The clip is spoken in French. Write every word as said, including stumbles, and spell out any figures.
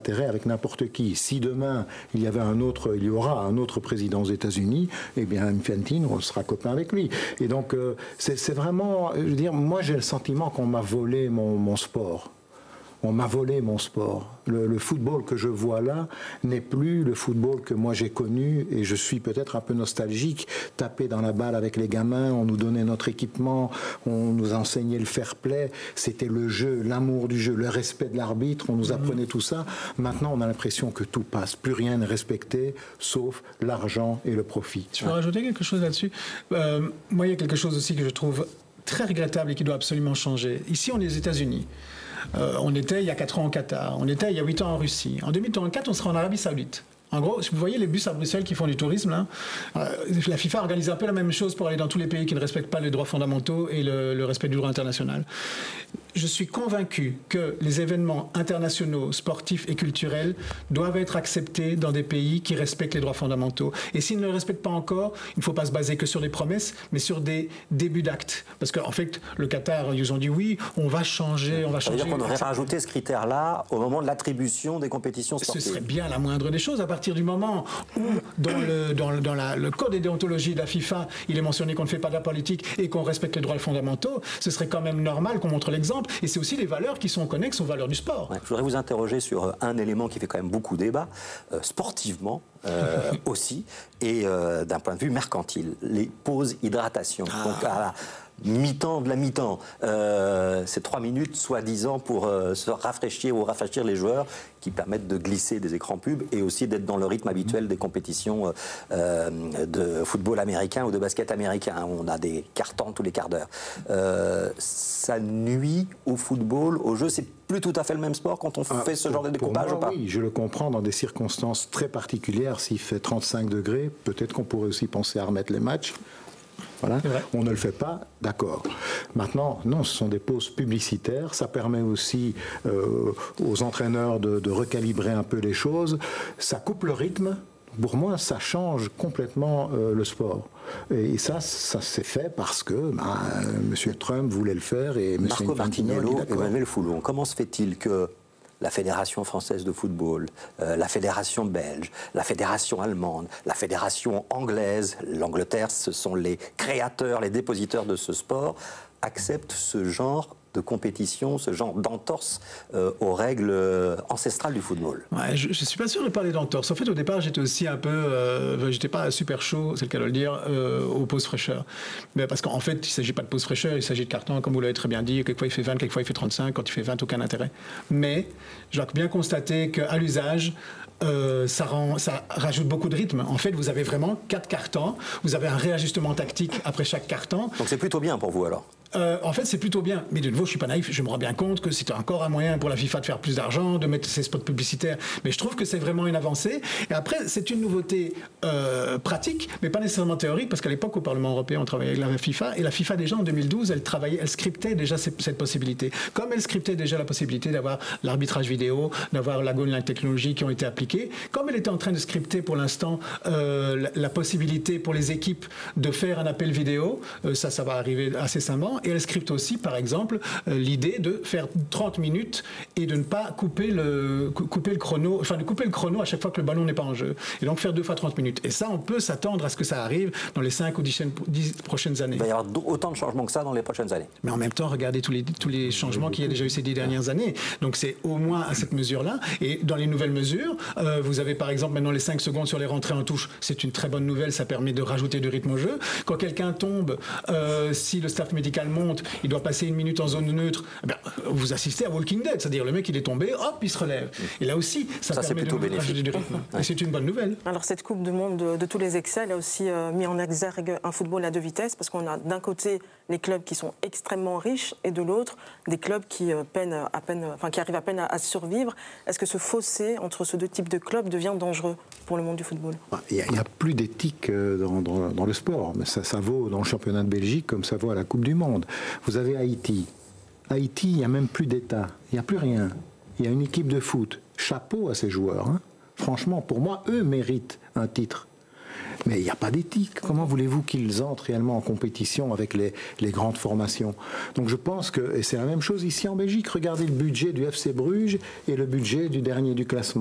intérêt avec n'importe qui. Si demain il y avait un autre, il y aura un autre président aux États-Unis, eh bien Infantino, on sera copain avec lui. Et donc euh, c'est vraiment, je veux dire, moi j'ai le sentiment qu'on m'a volé mon, mon sport. On m'a volé mon sport. Le, le football que je vois là n'est plus le football que moi j'ai connu, et je suis peut-être un peu nostalgique. Taper dans la balle avec les gamins, on nous donnait notre équipement, on nous enseignait le fair play, c'était le jeu, l'amour du jeu, le respect de l'arbitre, on nous apprenait tout ça. Maintenant, on a l'impression que tout passe, plus rien n'est respecté, sauf l'argent et le profit. Je peux ouais. rajouter quelque chose là-dessus. Euh, moi, il y a quelque chose aussi que je trouve très regrettable et qui doit absolument changer. Ici, on est aux États-Unis. Euh, on était il y a quatre ans au Qatar, on était il y a huit ans en Russie. En deux mille trente-quatre, on sera en Arabie Saoudite. En gros, vous voyez les bus à Bruxelles qui font du tourisme, là, euh, la FIFA organise un peu la même chose pour aller dans tous les pays qui ne respectent pas les droits fondamentaux et le, le respect du droit international. Je suis convaincu que les événements internationaux, sportifs et culturels doivent être acceptés dans des pays qui respectent les droits fondamentaux. Et s'ils ne le respectent pas encore, il ne faut pas se baser que sur des promesses, mais sur des débuts d'actes. Parce qu'en fait, le Qatar, ils ont dit oui, on va changer, on va changer. Ça veut dire qu'on aurait rajouté ce critère-là au moment de l'attribution des compétitions sportives. Ce serait bien la moindre des choses. À partir du moment où, dans le, dans le, dans la, le code de déontologie de la FIFA, il est mentionné qu'on ne fait pas de la politique et qu'on respecte les droits fondamentaux, ce serait quand même normal qu'on montre l'exemple. Et c'est aussi les valeurs qui sont connexes aux valeurs du sport. Ouais, je voudrais vous interroger sur un élément qui fait quand même beaucoup débat, euh, sportivement euh, aussi, et euh, d'un point de vue mercantile, les pauses hydratation. Ah. Donc à la mi-temps de la mi-temps, euh, c'est trois minutes soi-disant pour euh, se rafraîchir ou rafraîchir les joueurs, qui permettent de glisser des écrans pubs et aussi d'être dans le rythme habituel des compétitions euh, de football américain ou de basket américain, où on a des cartons tous les quarts d'heure. Euh, ça nuit au football, au jeu. C'est plus tout à fait le même sport quand on ah, fait ce genre de découpage moi, ou pas? Oui, je le comprends dans des circonstances très particulières. S'il fait trente-cinq degrés, peut-être qu'on pourrait aussi penser à remettre les matchs. Voilà. On ne le fait pas, d'accord. Maintenant, non, ce sont des pauses publicitaires. Ça permet aussi euh, aux entraîneurs de, de recalibrer un peu les choses. Ça coupe le rythme. Pour moi, ça change complètement euh, le sport. Et ça, ça s'est fait parce que ben, M. Trump voulait le faire et M. Marco Infantino Martinello dit et Emmanuel Foulon, comment se fait-il que la Fédération française de football, euh, la Fédération belge, la Fédération allemande, la Fédération anglaise, l'Angleterre, ce sont les créateurs, les dépositeurs de ce sport, acceptent ce genre de compétition, ce genre d'entorse euh, aux règles euh, ancestrales du football? Ouais, je ne suis pas sûr de parler d'entorse. En fait, au départ, j'étais aussi un peu... Euh, j'étais pas super chaud, c'est le cas de le dire, euh, aux pauses fraîcheurs. Mais parce qu'en fait, il ne s'agit pas de pause fraîcheur, il s'agit de carton, comme vous l'avez très bien dit. Quelquefois, il fait vingt, quelquefois, il fait trente-cinq. Quand il fait vingt, aucun intérêt. Mais je dois bien constater qu'à l'usage, Euh, ça, rend, ça rajoute beaucoup de rythme. En fait, vous avez vraiment quatre cartons, vous avez un réajustement tactique après chaque carton. Donc c'est plutôt bien pour vous alors? Euh, en fait, c'est plutôt bien. Mais de nouveau, je suis pas naïf. Je me rends bien compte que c'est encore un moyen pour la FIFA de faire plus d'argent, de mettre ses spots publicitaires. Mais je trouve que c'est vraiment une avancée. Et après, c'est une nouveauté euh, pratique, mais pas nécessairement théorique, parce qu'à l'époque, au Parlement européen, on travaillait avec la FIFA. Et la FIFA, déjà, en deux mille douze, elle travaillait, elle scriptait déjà cette possibilité. Comme elle scriptait déjà la possibilité d'avoir l'arbitrage vidéo, d'avoir la goal line technologie qui ont été appliquées, comme elle était en train de scripter pour l'instant euh, la, la possibilité pour les équipes de faire un appel vidéo, euh, ça, ça va arriver incessamment. Et elle scripte aussi, par exemple, euh, l'idée de faire trente minutes et de ne pas couper le, couper le chrono, enfin de couper le chrono à chaque fois que le ballon n'est pas en jeu. Et donc faire deux fois trente minutes. Et ça, on peut s'attendre à ce que ça arrive dans les cinq ou dix prochaines années. Il va y avoir autant de changements que ça dans les prochaines années. Mais en même temps, regardez tous les, tous les changements qu'il y a déjà eu ces dix dernières années. Donc c'est au moins à cette mesure-là. Et dans les nouvelles mesures, euh, vous avez par exemple maintenant les cinq secondes sur les rentrées en touche. C'est une très bonne nouvelle, ça permet de rajouter du rythme au jeu. Quand quelqu'un tombe, euh, si le staff médical monte, il doit passer une minute en zone neutre, eh bien, vous assistez à Walking Dead, c'est-à-dire le mec il est tombé, hop, il se relève. Et là aussi, ça, ça permet de rajouter du rythme. Ouais. Et c'est une bonne nouvelle. Alors cette Coupe du Monde de, de tous les excès, elle a aussi euh, mis en exergue un football à deux vitesses, parce qu'on a d'un côté les clubs qui sont extrêmement riches et de l'autre des clubs qui euh, peinent à peine, enfin qui arrivent à peine à, à survivre. Est-ce que ce fossé entre ces deux types de clubs devient dangereux pour le monde du football? Il n'y a, a plus d'éthique dans, dans, dans le sport, mais ça, ça vaut dans le championnat de Belgique comme ça vaut à la Coupe du Monde. Vous avez Haïti. Haïti, il n'y a même plus d'État. Il n'y a plus rien. Il y a une équipe de foot. Chapeau à ces joueurs. Hein. Franchement, pour moi, eux méritent un titre. Mais il n'y a pas d'éthique. Comment voulez-vous qu'ils entrent réellement en compétition avec les, les grandes formations? Donc je pense que, et c'est la même chose ici en Belgique, regardez le budget du F C Bruges et le budget du dernier du classement.